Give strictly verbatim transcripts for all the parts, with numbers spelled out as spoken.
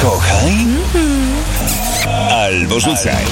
Kochaj albo rzucaj.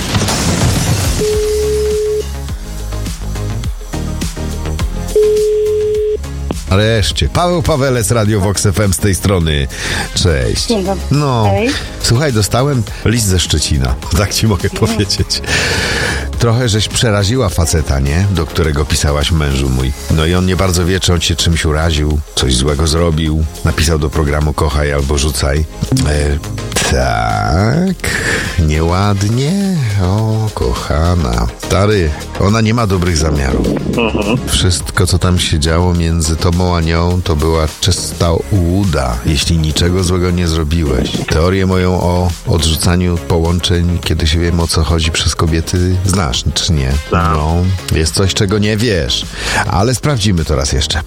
Nareszcie. Paweł Pawelec, Radio Vox F M z tej strony. Cześć. Dzień dobry. No, Hej. słuchaj, dostałem list ze Szczecina. Tak ci mogę powiedzieć. Trochę żeś przeraziła faceta, nie? Do którego pisałaś mężu mój. No i on nie bardzo wie, czy on cię czymś uraził, coś złego zrobił. Napisał do programu Kochaj albo Rzucaj. E, tak, nieładnie. O, kochana. Stary, ona nie ma dobrych zamiarów. Mhm. Wszystko, co tam się działo między tobą a nią, to była czysta ułuda, jeśli niczego złego nie zrobiłeś. Teorię moją o odrzucaniu połączeń, kiedy się wiem, o co chodzi, przez kobiety, znasz, czy nie? No, jest coś, czego nie wiesz, ale sprawdzimy to raz jeszcze.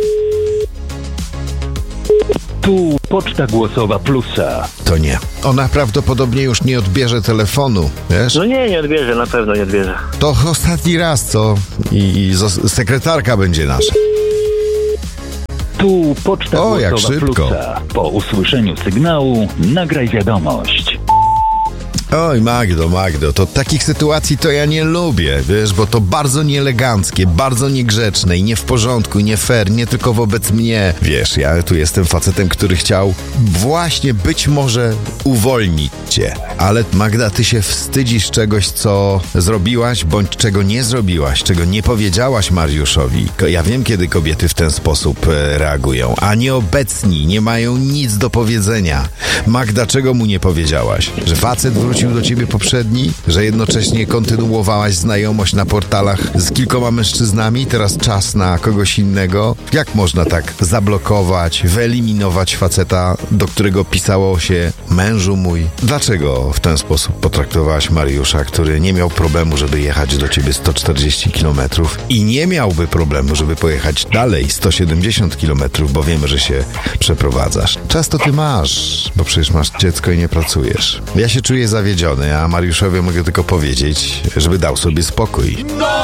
Tu Poczta Głosowa Plusa. To nie. Ona prawdopodobnie już nie odbierze telefonu, wiesz? No nie, nie odbierze, na pewno nie odbierze. To ostatni raz, co? I, i zos- sekretarka będzie nasza. Tu Poczta O, jak Głosowa szybko. Plusa. Po usłyszeniu sygnału nagraj wiadomość. Oj, Magdo, Magdo, to takich sytuacji to ja nie lubię, wiesz, bo to bardzo nieeleganckie, bardzo niegrzeczne i nie w porządku, i nie fair, nie tylko wobec mnie. Wiesz, ja tu jestem facetem, który chciał właśnie być może uwolnić cię, ale Magda, ty się wstydzisz czegoś, co zrobiłaś, bądź czego nie zrobiłaś, czego nie powiedziałaś Mariuszowi. Ko- Ja wiem, kiedy kobiety w ten sposób e, reagują, a nieobecni nie mają nic do powiedzenia. Magda, czego mu nie powiedziałaś? Że facet wrócił do ciebie poprzedni? Że jednocześnie kontynuowałaś znajomość na portalach z kilkoma mężczyznami? Teraz czas na kogoś innego? Jak można tak zablokować, wyeliminować faceta, do którego pisało się mężu mój? Dlaczego w ten sposób potraktowałaś Mariusza, który nie miał problemu, żeby jechać do ciebie sto czterdzieści kilometrów i nie miałby problemu, żeby pojechać dalej sto siedemdziesiąt kilometrów, bo wiemy, że się przeprowadzasz. Czas to ty masz, bo przecież masz dziecko i nie pracujesz. Ja się czuję zawiedziony, a Mariuszowi mogę tylko powiedzieć, żeby dał sobie spokój.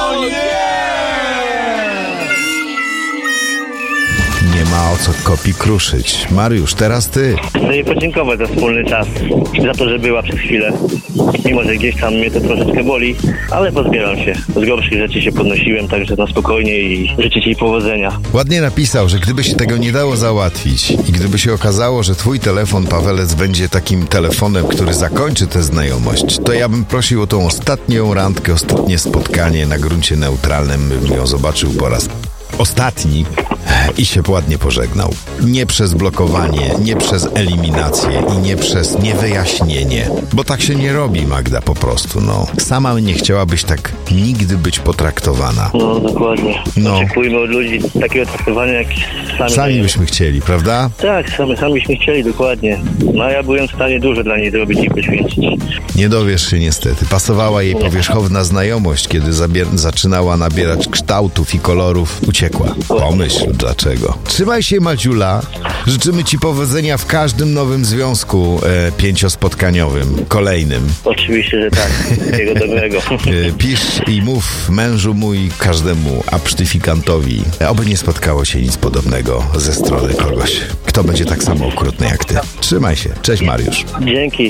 Nie ma o co kopi kruszyć. Mariusz, teraz ty. Chcę jej podziękować za wspólny czas, za to, że była przez chwilę. Mimo, że gdzieś tam mnie to troszeczkę boli, ale pozbieram się. Z gorszych rzeczy się podnosiłem, także na spokojnie i życzę ci powodzenia. Ładnie napisał, że gdyby się tego nie dało załatwić i gdyby się okazało, że twój telefon, Pawelec, będzie takim telefonem, który zakończy tę znajomość, to ja bym prosił o tą ostatnią randkę, ostatnie spotkanie na gruncie neutralnym, bym ją zobaczył po raz ostatni i się ładnie pożegnał. Nie przez blokowanie, nie przez eliminację i nie przez niewyjaśnienie. Bo tak się nie robi, Magda, po prostu, no. Sama nie chciałabyś tak nigdy być potraktowana. No, dokładnie. No. Oczekujmy od ludzi takiego traktowania, jak sami... Sami byśmy chcieli, prawda? Tak, sami, sami byśmy chcieli, dokładnie. No, a ja byłem w stanie dużo dla niej zrobić i poświęcić. Nie dowiesz się niestety. Pasowała jej powierzchowna znajomość, kiedy zabier- zaczynała nabierać kształtów i kolorów. Uciekła. Pomyśl dlaczego. Trzymaj się, Maciula. Życzymy ci powodzenia w każdym nowym związku e, pięciospotkaniowym. Kolejnym. Oczywiście, że tak. Wszystkiego dobrego. E, pisz i mów mężu mój, każdemu absztyfikantowi. Oby nie spotkało się nic podobnego ze strony kogoś, kto będzie tak samo okrutny jak ty. Trzymaj się. Cześć, Mariusz. Dzięki.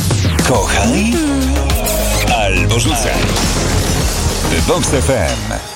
Kochaj albo rzucaj. Vox F M.